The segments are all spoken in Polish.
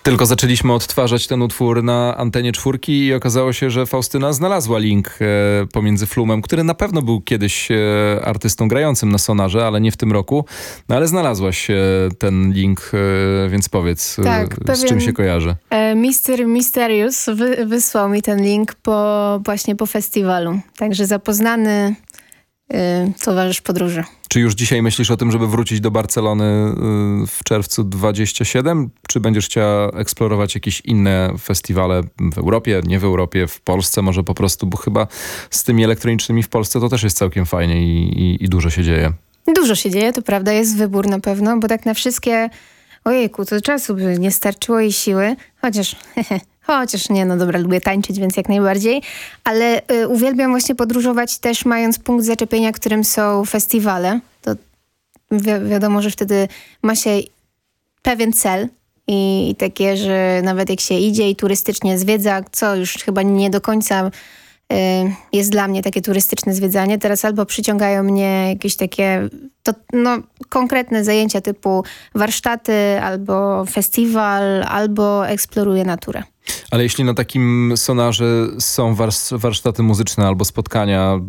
Tylko zaczęliśmy odtwarzać ten utwór na antenie czwórki i okazało się, że Faustyna znalazła link pomiędzy Flumem, który na pewno był kiedyś artystą grającym na Sonarze, ale nie w tym roku. No ale znalazłaś ten link, więc powiedz, tak, z czym się kojarzy. Mr. Mysterious wysłał mi ten link właśnie po festiwalu. Także zapoznany towarzysz podróży. Czy już dzisiaj myślisz o tym, żeby wrócić do Barcelony w czerwcu 27? Czy będziesz chciała eksplorować jakieś inne festiwale w Europie, nie w Europie, w Polsce może po prostu, bo chyba z tymi elektronicznymi w Polsce to też jest całkiem fajnie i dużo się dzieje. Dużo się dzieje, to prawda, jest wybór na pewno, bo tak na wszystkie, ojejku, to czasu by nie starczyło i siły, chociaż nie, no dobra, lubię tańczyć, więc jak najbardziej, ale uwielbiam właśnie podróżować też mając punkt zaczepienia, którym są festiwale. To wiadomo, że wtedy ma się pewien cel i takie, że nawet jak się idzie i turystycznie zwiedza, co już chyba nie do końca jest dla mnie takie turystyczne zwiedzanie. Teraz albo przyciągają mnie jakieś takie konkretne zajęcia typu warsztaty, albo festiwal, albo eksploruję naturę. Ale jeśli na takim Sonarze są warsztaty muzyczne albo spotkania,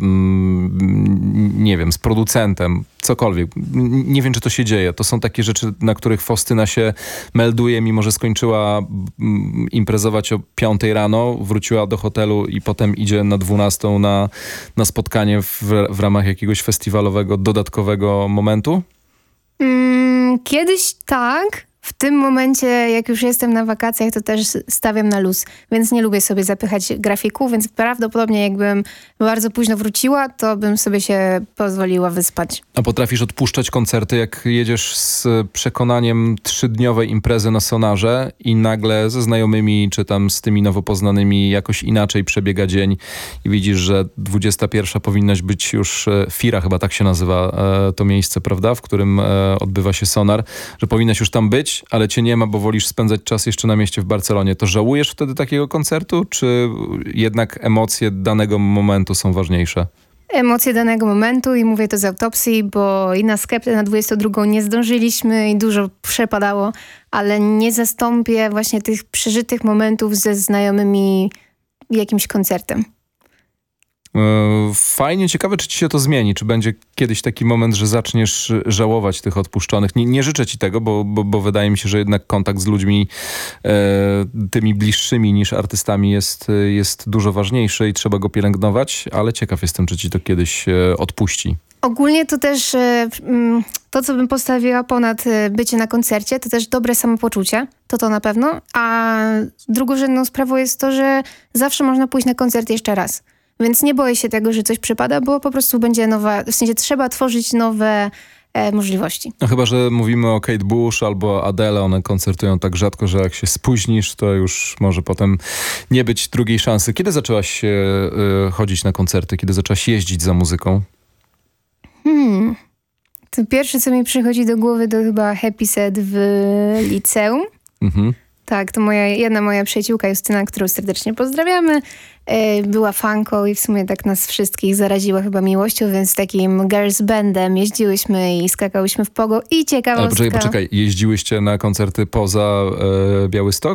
nie wiem, z producentem, cokolwiek, nie wiem, czy to się dzieje. To są takie rzeczy, na których Faustyna się melduje, mimo że skończyła imprezować o 5 rano, wróciła do hotelu i potem idzie na 12 na spotkanie w ramach jakiegoś festiwalowego, dodatkowego momentu? Kiedyś tak. W tym momencie, jak już jestem na wakacjach, to też stawiam na luz, więc nie lubię sobie zapychać grafiku, więc prawdopodobnie jakbym bardzo późno wróciła, to bym sobie się pozwoliła wyspać. A potrafisz odpuszczać koncerty, jak jedziesz z przekonaniem 3-dniowej imprezy na Sonarze i nagle ze znajomymi, czy tam z tymi nowo poznanymi jakoś inaczej przebiega dzień i widzisz, że 21 powinnaś być już, Fira chyba tak się nazywa to miejsce, prawda, w którym odbywa się Sonar, że powinnaś już tam być, ale cię nie ma, bo wolisz spędzać czas jeszcze na mieście w Barcelonie. To żałujesz wtedy takiego koncertu, czy jednak emocje danego momentu są ważniejsze? Emocje danego momentu i mówię to z autopsji, bo i na Skeptę na 22 nie zdążyliśmy i dużo przepadało, ale nie zastąpię właśnie tych przeżytych momentów ze znajomymi jakimś koncertem. Fajnie, ciekawe, czy ci się to zmieni, czy będzie kiedyś taki moment, że zaczniesz żałować tych odpuszczonych. Nie życzę ci tego, bo wydaje mi się, że jednak kontakt z ludźmi tymi bliższymi niż artystami jest dużo ważniejszy i trzeba go pielęgnować, ale ciekaw jestem, czy ci to kiedyś odpuści. Ogólnie to też to, co bym postawiła ponad bycie na koncercie, to też dobre samopoczucie, to na pewno, a drugorzędną sprawą jest to, że zawsze można pójść na koncert jeszcze raz. Więc nie boję się tego, że coś przypada, bo po prostu będzie nowa, w sensie trzeba tworzyć nowe możliwości. No chyba, że mówimy o Kate Bush albo Adele, one koncertują tak rzadko, że jak się spóźnisz, to już może potem nie być drugiej szansy. Kiedy zaczęłaś chodzić na koncerty? Kiedy zaczęłaś jeździć za muzyką? To pierwsze, co mi przychodzi do głowy, to chyba Happy Set w liceum. Tak, to jedna moja przyjaciółka Justyna, którą serdecznie pozdrawiamy, była fanką i w sumie tak nas wszystkich zaraziła chyba miłością, więc z takim girls bandem jeździłyśmy i skakałyśmy w pogo i ciekawostka. Ale poczekaj, jeździłyście na koncerty poza Białystok?